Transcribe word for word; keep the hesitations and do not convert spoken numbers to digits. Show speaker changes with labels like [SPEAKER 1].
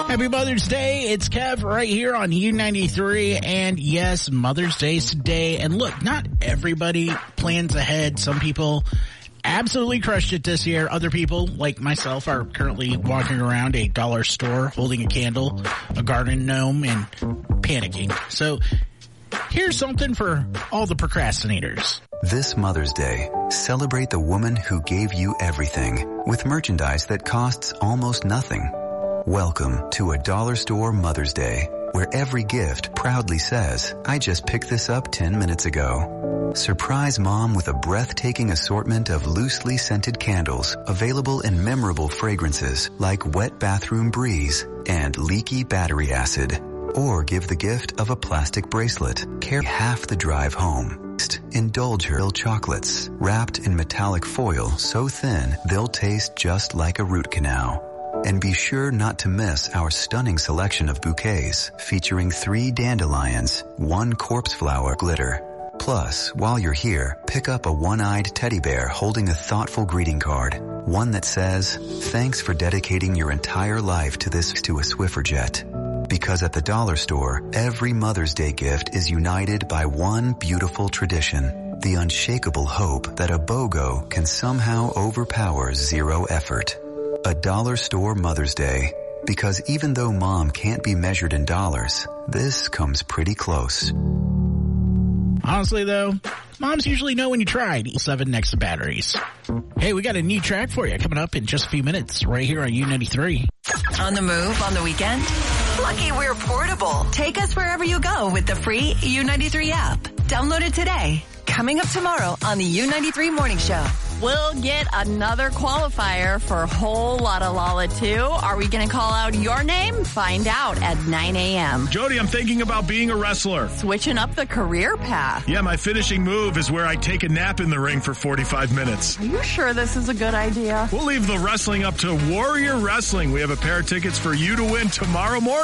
[SPEAKER 1] Happy Mother's Day. It's Kev right here on U ninety-three. And yes, Mother's Day's today. And look, not everybody plans ahead. Some people absolutely crushed it this year. Other people, like myself, are currently walking around a dollar store holding a candle, a garden gnome, and panicking. So here's something for all the procrastinators.
[SPEAKER 2] This Mother's Day, celebrate the woman who gave you everything with merchandise that costs almost nothing. Welcome to a dollar store Mother's Day, where every gift proudly says, I just picked this up ten minutes ago. Surprise mom with a breathtaking assortment of loosely scented candles available in memorable fragrances like Wet Bathroom Breeze and Leaky Battery Acid. Or give the gift of a plastic bracelet. Carry half the drive home. Indulge her chocolates wrapped in metallic foil so thin they'll taste just like a root canal. And be sure not to miss our stunning selection of bouquets featuring three dandelions, one corpse flower glitter. Plus, while you're here, pick up a one-eyed teddy bear holding a thoughtful greeting card. One that says, thanks for dedicating your entire life to this to a Swiffer jet. Because at the dollar store, every Mother's Day gift is united by one beautiful tradition. The unshakable hope that a BOGO can somehow overpower zero effort. A dollar store Mother's Day. Because even though mom can't be measured in dollars, this comes pretty close.
[SPEAKER 1] Honestly, though, moms usually know when you tried. Seven next to batteries. Hey, we got a new track for you coming up in just a few minutes right here on U ninety-three.
[SPEAKER 3] On the move on the weekend? Lucky we're portable. Take us wherever you go with the free U ninety-three app. Download it today. Coming up tomorrow on the U ninety-three Morning Show.
[SPEAKER 4] We'll get another qualifier for a Whole Lotta Lala two. Are we going to call out your name? Find out at nine a.m.
[SPEAKER 5] Jody, I'm thinking about being a wrestler.
[SPEAKER 4] Switching up the career path.
[SPEAKER 5] Yeah, my finishing move is where I take a nap in the ring for forty-five minutes.
[SPEAKER 4] Are you sure this is a good idea?
[SPEAKER 5] We'll leave the wrestling up to Warrior Wrestling. We have a pair of tickets for you to win tomorrow morning.